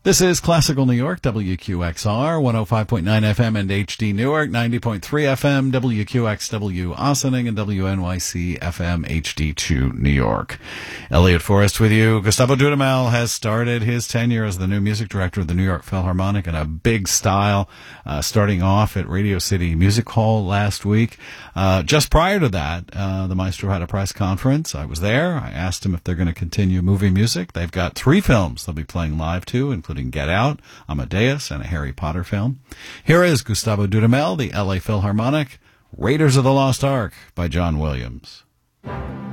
This is Classical New York, WQXR, 105.9 FM and HD Newark, 90.3 FM, WQXW Ossining, and WNYC FM HD2 New York. Elliot Forrest with you. Gustavo Dudamel has started his tenure as the new music director of the New York Philharmonic in a big style, starting off at Radio City Music Hall last week. Just prior to that, the Maestro had a press conference. I was there. I asked him if they're going to continue movie music. They've got 3 films they'll be playing live to, including Get Out, Amadeus, and a Harry Potter film. Here is Gustavo Dudamel, the LA Philharmonic, Raiders of the Lost Ark by John Williams.